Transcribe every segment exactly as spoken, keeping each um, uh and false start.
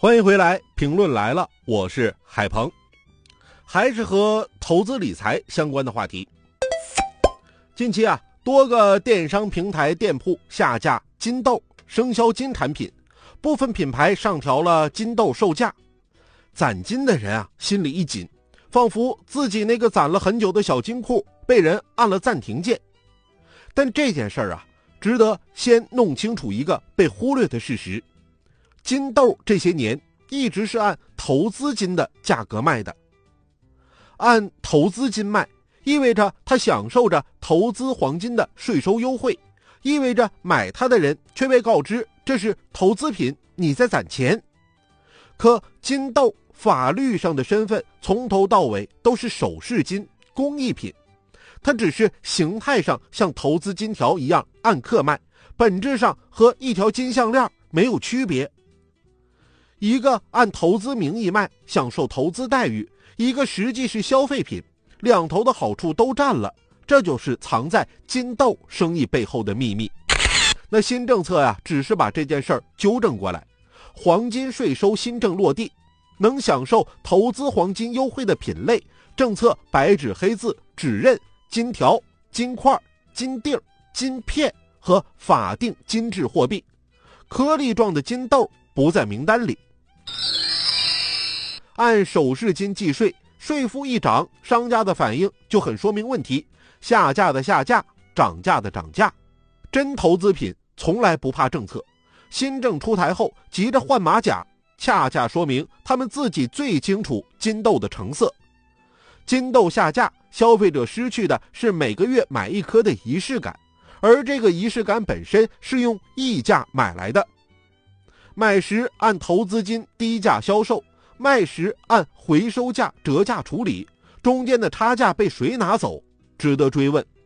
欢迎回来，评论来了，我是海鹏，还是和投资理财相关的话题。近期啊，多个电商平台店铺下架金豆、生肖金产品，部分品牌上调了金豆售价。攒金的人啊，心里一紧，仿佛自己那个攒了很久的小金库被人按了暂停键。但这件事儿啊，值得先弄清楚一个被忽略的事实：金豆这些年一直是按投资金的价格卖的。按投资金卖，意味着他享受着投资黄金的税收优惠，意味着买它的人却被告知这是投资品，你在攒钱。可金豆法律上的身份从头到尾都是首饰金、工艺品，它只是形态上像投资金条一样按克卖，本质上和一条金项链没有区别。一个按投资名义卖，享受投资待遇，一个实际是消费品，两头的好处都占了，这就是藏在金豆生意背后的秘密。那新政策呀，只是把这件事儿纠正过来。黄金税收新政落地，能享受投资黄金优惠的品类，政策白纸黑字指认金条、金块、金锭、金片和法定金质货币，颗粒状的金豆不在名单里。按首饰金计税，税负一涨，商家的反应就很说明问题，下架的下架，涨价的涨价。真投资品从来不怕政策，新政出台后急着换马甲，恰恰说明他们自己最清楚金豆的成色。金豆下架，消费者失去的是每个月买一颗的仪式感，而这个仪式感本身是用溢价买来的。买时按投资金低价销售，卖时按回收价折价处理，中间的差价被谁拿走，值得追问。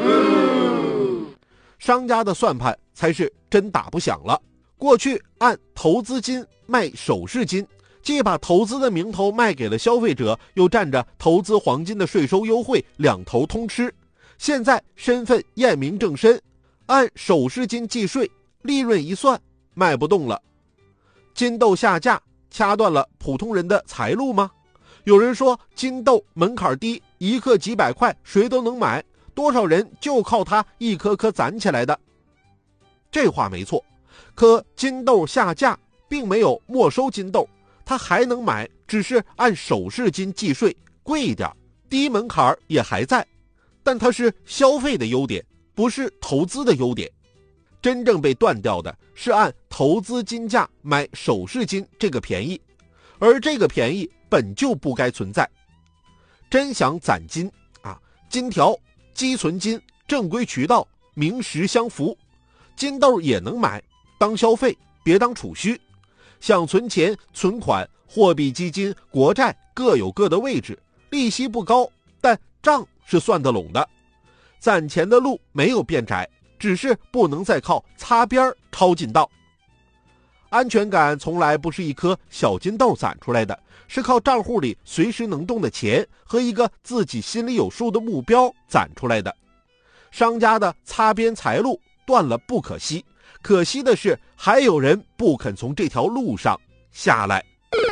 商家的算盘才是真打不响了。过去按投资金卖首饰金，既把投资的名头卖给了消费者，又占着投资黄金的税收优惠，两头通吃。现在身份验明正身，按首饰金计税，利润一算，卖不动了。金豆下架掐断了普通人的财路吗？有人说金豆门槛低，一克几百块谁都能买，多少人就靠它一颗颗攒起来的。这话没错，可金豆下架并没有没收金豆，它还能买，只是按首饰金计税，贵一点，低门槛也还在，但它是消费的优点，不是投资的优点。真正被断掉的是按投资金价买首饰金这个便宜，而这个便宜本就不该存在。真想攒金啊，金条、积存金、正规渠道、名实相符，金豆也能买，当消费，别当储蓄。想存钱、存款、货币基金、国债各有各的位置，利息不高，但账是算得拢的。攒钱的路没有变窄，只是不能再靠擦边抄近道。安全感从来不是一颗小金豆攒出来的，是靠账户里随时能动的钱和一个自己心里有数的目标攒出来的。商家的擦边财路断了不可惜，可惜的是还有人不肯从这条路上下来。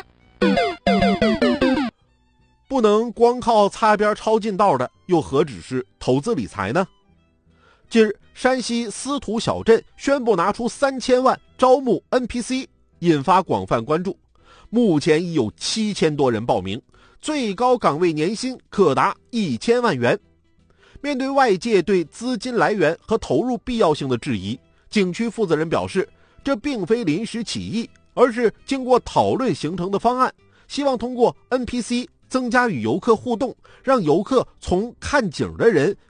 不能光靠擦边抄近道的，又何止是投资理财呢？近日，山西司徒小镇宣布拿出三千万招募 N P C， 引发广泛关注。目前已有七千多人报名，最高岗位年薪可达一千万元。面对外界对资金来源和投入必要性的质疑，景区负责人表示，这并非临时起意，而是经过讨论形成的方案，希望通过 N P C 增加与游客互动，让游客从看景的人